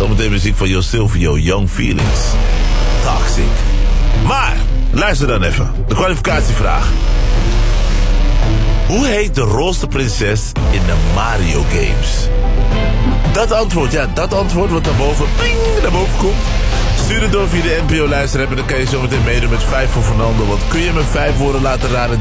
Zometeen muziek van Jo Silvio, Young Feelings. Toxic. Maar, luister dan even. De kwalificatievraag. Hoe heet de roze prinses in de Mario Games? Dat antwoord wat naar boven komt. Stuur het door via de NPO-luisteraar en dan kan je zometeen meedoen met 5 voor Fernando. Want kun je me 5 woorden laten raden